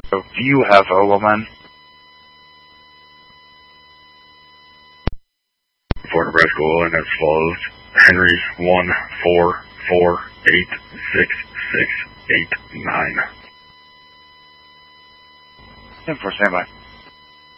So, do you have Overman? For Nebraska oil, and as follows: Henry 144866689. 10-4, standby.